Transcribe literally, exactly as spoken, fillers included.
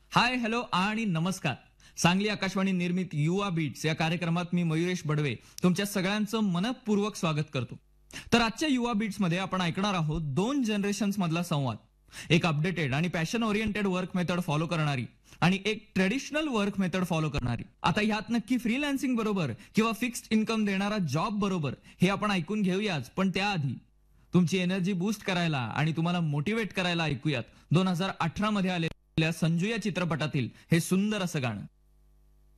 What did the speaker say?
हाय, hello आणि नमस्कार. सांगली आकाशवाणी निर्मित युवा बीट्स या कार्यक्रमात मी मयुरेश बडवे तुमच्या सगळ्यांचं मनपूर्वक स्वागत करतो. तर आजच्या युवा बीट्स मध्ये आपण ऐकणार आहोत दोन जनरेशन्स मधला संवाद. एक अपडेटेड आणि passion oriented work method follow करणारी आणि एक ट्रेडिशनल वर्क मेथड फॉलो करणारी. आता ह्यात नक्की फ्रीलान्सिंग बरोबर किंवा फिक्स्ड इन्कम देणारा जॉब बरोबर हे आपण ऐकून घेऊयाच, पण त्याआधी तुमची एनर्जी बूस्ट करायला आणि तुम्हाला मोटिवेट करायला ऐकूयात दोन हजार अठरा मध्ये आलेल्या संजू या चित्रपटातील हे सुंदर असं गाणं.